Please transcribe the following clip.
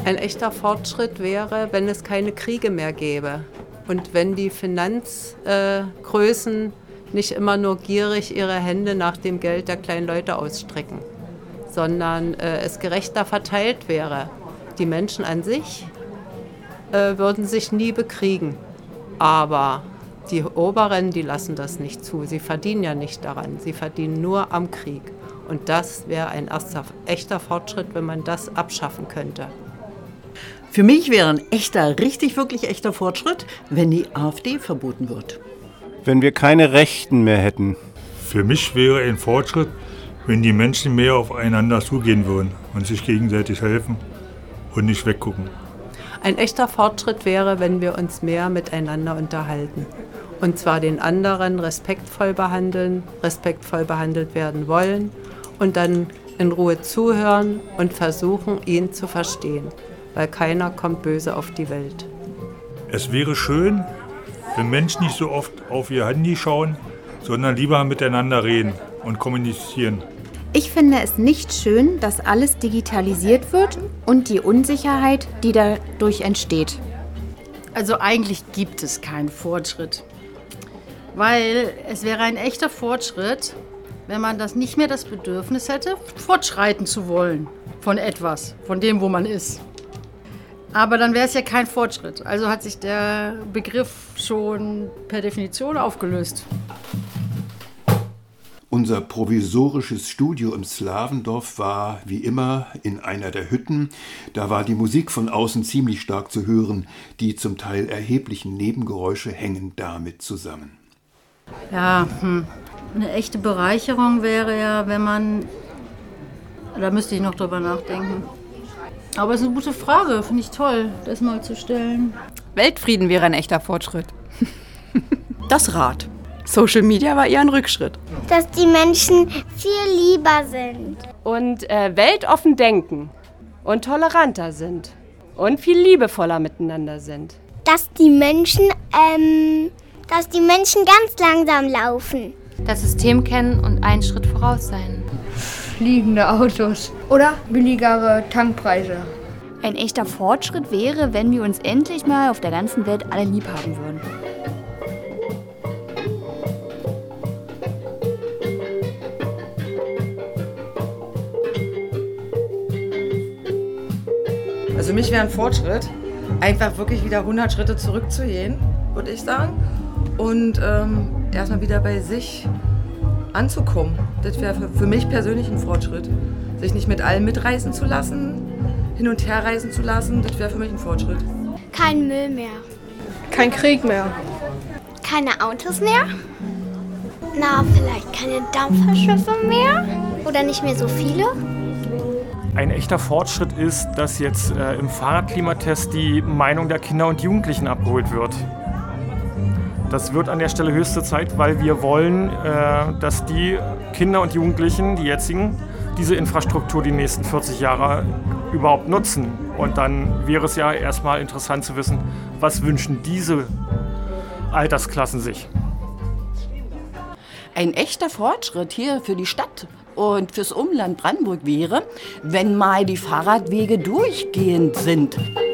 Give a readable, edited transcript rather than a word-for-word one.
Ein echter Fortschritt wäre, wenn es keine Kriege mehr gäbe und wenn die Finanzgrößen nicht immer nur gierig ihre Hände nach dem Geld der kleinen Leute ausstrecken, sondern es gerechter verteilt wäre. Die Menschen an sich würden sich nie bekriegen, aber die Oberen, die lassen das nicht zu. Sie verdienen ja nicht daran, sie verdienen nur am Krieg. Und das wäre ein erster echter Fortschritt, wenn man das abschaffen könnte. Für mich wäre ein echter, wirklich echter Fortschritt, wenn die AfD verboten wird. Wenn wir keine Rechten mehr hätten. Für mich wäre ein Fortschritt, wenn die Menschen mehr aufeinander zugehen würden und sich gegenseitig helfen und nicht weggucken. Ein echter Fortschritt wäre, wenn wir uns mehr miteinander unterhalten. Und zwar den anderen respektvoll behandelt werden wollen und dann in Ruhe zuhören und versuchen, ihn zu verstehen. Weil keiner kommt böse auf die Welt. Es wäre schön, wenn Menschen nicht so oft auf ihr Handy schauen, sondern lieber miteinander reden und kommunizieren. Ich finde es nicht schön, dass alles digitalisiert wird und die Unsicherheit, die dadurch entsteht. Also eigentlich gibt es keinen Fortschritt. Weil es wäre ein echter Fortschritt, wenn man nicht mehr das Bedürfnis hätte, fortschreiten zu wollen von etwas, von dem, wo man ist. Aber dann wäre es ja kein Fortschritt. Also hat sich der Begriff schon per Definition aufgelöst. Unser provisorisches Studio im Slawendorf war, wie immer, in einer der Hütten. Da war die Musik von außen ziemlich stark zu hören. Die zum Teil erheblichen Nebengeräusche hängen damit zusammen. Ja, eine echte Bereicherung wäre ja, wenn man... Da müsste ich noch drüber nachdenken. Aber es ist eine gute Frage, finde ich toll, das mal zu stellen. Weltfrieden wäre ein echter Fortschritt. Das Rad. Social Media war eher ein Rückschritt. Dass die Menschen viel lieber sind. Und weltoffen denken und toleranter sind und viel liebevoller miteinander sind. Dass die Menschen ganz langsam laufen. Das System kennen und einen Schritt voraus sein. Fliegende Autos oder billigere Tankpreise. Ein echter Fortschritt wäre, wenn wir uns endlich mal auf der ganzen Welt alle lieb haben würden. Also für mich wäre ein Fortschritt, einfach wirklich wieder 100 Schritte zurückzugehen, würde ich sagen. Und erstmal wieder bei sich anzukommen. Das wäre für mich persönlich ein Fortschritt. Sich nicht mit allem mitreißen zu lassen, hin und her reisen zu lassen, das wäre für mich ein Fortschritt. Kein Müll mehr. Kein Krieg mehr. Keine Autos mehr. Na, vielleicht keine Dampferschiffe mehr. Oder nicht mehr so viele. Ein echter Fortschritt ist, dass jetzt im Fahrradklimatest die Meinung der Kinder und Jugendlichen abgeholt wird. Das wird an der Stelle höchste Zeit, weil wir wollen, dass die Kinder und Jugendlichen, die jetzigen, diese Infrastruktur die nächsten 40 Jahre überhaupt nutzen. Und dann wäre es ja erstmal interessant zu wissen, was wünschen diese Altersklassen sich. Ein echter Fortschritt hier für die Stadt und fürs Umland Brandenburg wäre, wenn mal die Fahrradwege durchgehend sind.